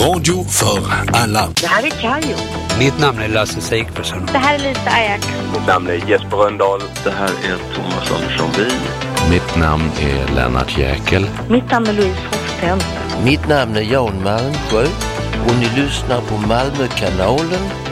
Radio för alla. Det här är Kajo. Mitt namn är Lasse Sigfusson. Det här är Lisa Ajax. Mitt namn är Jesper Rönndahl. Det här är Thomas Andersson Wien. Mitt namn är Lennart Jäkel. Mitt namn är Louise Hofsten. Mitt namn är Jan Malmsjö och ni lyssnar på Malmökanalen